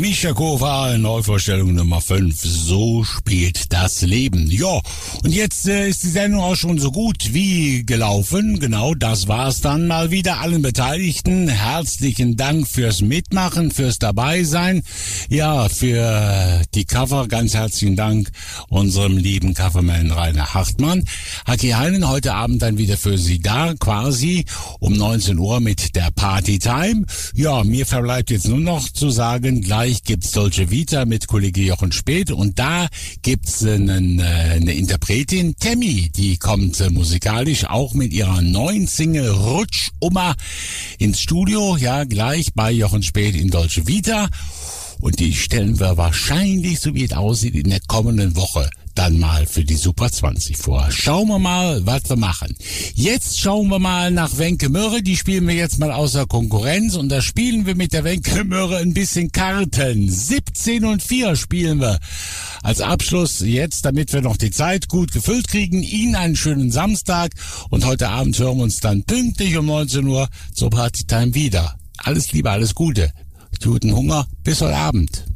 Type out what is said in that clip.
Mischa Kova, Neuvorstellung Nummer 5. So spielt das Leben. Ja, und jetzt ist die Sendung auch schon so gut wie gelaufen. Genau, das war's dann mal wieder. Allen Beteiligten herzlichen Dank fürs Mitmachen, fürs Dabeisein. Ja, für die Cover ganz herzlichen Dank unserem lieben Coverman Rainer Hartmann. Haki Heinen heute Abend dann wieder für Sie da, quasi um 19 Uhr mit der Party Time. Ja, mir verbleibt jetzt nur noch zu sagen, gleich gibt's Dolce Vita mit Kollege Jochen Späth und da gibt's eine Interpretin, Tammy, die kommt musikalisch auch mit ihrer neuen Single Rutschummer ins Studio, ja, gleich bei Jochen Späth in Dolce Vita und die stellen wir wahrscheinlich, so wie es aussieht, in der kommenden Woche dann mal für die Super 20 vor. Schauen wir mal, was wir machen. Jetzt schauen wir mal nach Wenke Mürre. Die spielen wir jetzt mal außer Konkurrenz. Und da spielen wir mit der Wenke Mürre ein bisschen Karten. 17:04 spielen wir als Abschluss jetzt, damit wir noch die Zeit gut gefüllt kriegen. Ihnen einen schönen Samstag. Und heute Abend hören wir uns dann pünktlich um 19 Uhr zur Partytime wieder. Alles Liebe, alles Gute. Guten Hunger. Bis heute Abend.